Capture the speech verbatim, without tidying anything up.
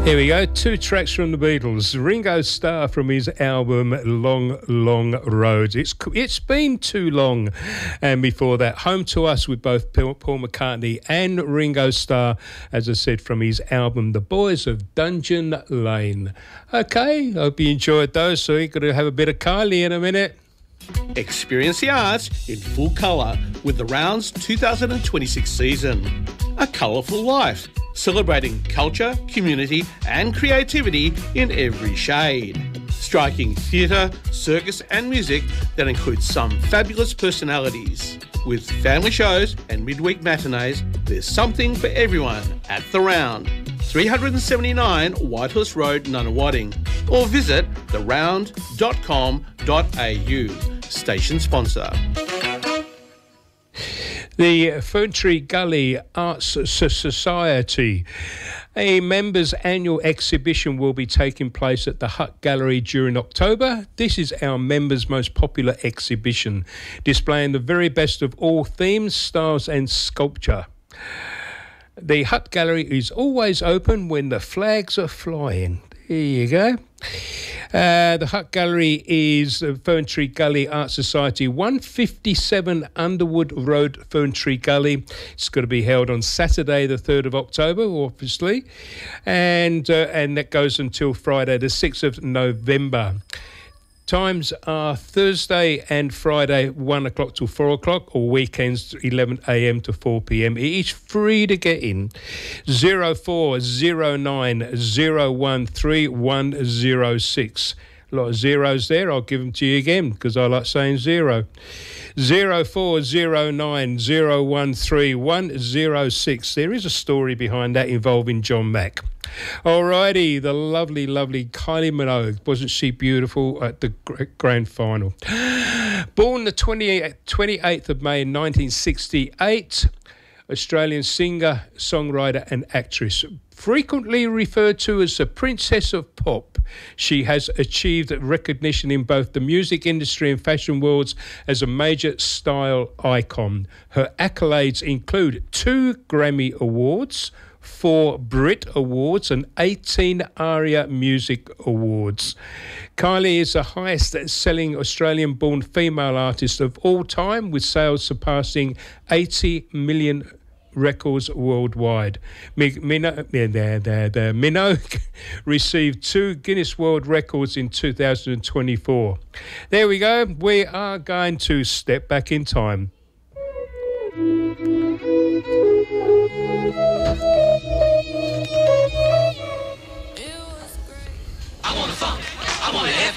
Here we go, two tracks from the Beatles. Ringo Starr from his album Long, Long Road. It's It's been too long. And before that, Home to Us with both Paul McCartney and Ringo Starr, as I said, from his album The Boys of Dungeon Lane. Okay, hope you enjoyed those. So you're going to have a bit of Kylie in a minute. Experience the arts in full colour with the Rounds two thousand twenty-six season. A colourful life, celebrating culture, community and creativity in every shade. Striking theatre, circus and music that includes some fabulous personalities. With family shows and midweek matinees, there's something for everyone at The Round. three seventy-nine Whitehorse Road, Nunawading, or visit the round dot com dot a u. Station sponsor. The Ferntree Gully Arts Society. A members' annual exhibition will be taking place at the Hut Gallery during October. This is our members' most popular exhibition, displaying the very best of all themes, styles and sculpture. The Hut Gallery is always open when the flags are flying. There you go. Uh, the Hut Gallery is uh, Ferntree Gully Art Society, one fifty-seven Underwood Road, Ferntree Gully. It's going to be held on Saturday, the third of October, obviously, and uh, and that goes until Friday, the sixth of November. Times are Thursday and Friday, one o'clock till four o'clock, or weekends, eleven a m to four p m. It is free to get in. zero four zero nine zero one three one zero six. A lot of zeros there. I'll give them to you again because I like saying zero. zero four zero nine zero one three one zero six. There is a story behind that involving John Mack. Alrighty, the lovely, lovely Kylie Minogue. Wasn't she beautiful at the grand final? Born the twenty-eighth of May nineteen sixty-eight, Australian singer, songwriter and actress. Frequently referred to as the Princess of Pop, she has achieved recognition in both the music industry and fashion worlds as a major style icon. Her accolades include two Grammy Awards, four Brit Awards and eighteen ARIA Music Awards. Kylie is the highest selling Australian-born female artist of all time, with sales surpassing eighty million records worldwide. Minogue received two Guinness World Records in two thousand twenty-four. There we go. We are going to step back in time. I want a funk, I want an F